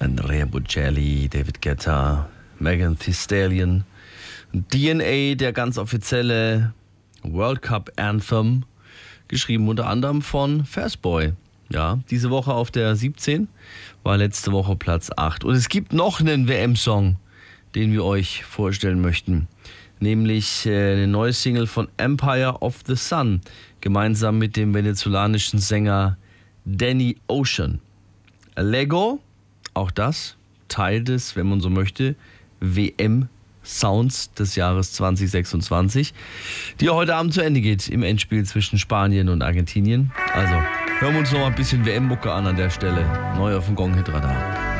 Andrea Bocelli, David Guetta, Megan Thee Stallion, DNA, der ganz offizielle World Cup Anthem, geschrieben unter anderem von Fastboy. Ja, diese Woche auf der 17, war letzte Woche Platz 8. Und es gibt noch einen WM-Song, den wir euch vorstellen möchten. Nämlich eine neue Single von Empire of the Sun, gemeinsam mit dem venezolanischen Sänger Danny Ocean. Lego, auch das Teil des, wenn man so möchte, WM-Sounds des Jahres 2026, die heute Abend zu Ende geht im Endspiel zwischen Spanien und Argentinien. Also hören wir uns noch mal ein bisschen WM-Mucke an der Stelle. Neu auf dem Gong-Hit-Radar.